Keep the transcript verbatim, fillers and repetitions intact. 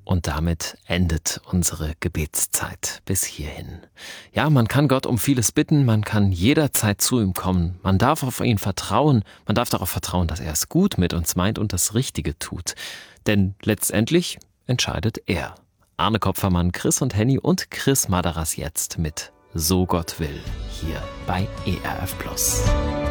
Und damit endet unsere Gebetszeit bis hierhin. Ja, man kann Gott um vieles bitten, man kann jederzeit zu ihm kommen, man darf auf ihn vertrauen, man darf darauf vertrauen, dass er es gut mit uns meint und das Richtige tut. Denn letztendlich entscheidet er. Arne Kopfermann, Chris und Henny und Chris Madaras jetzt mit So Gott will, hier bei E R F Plus.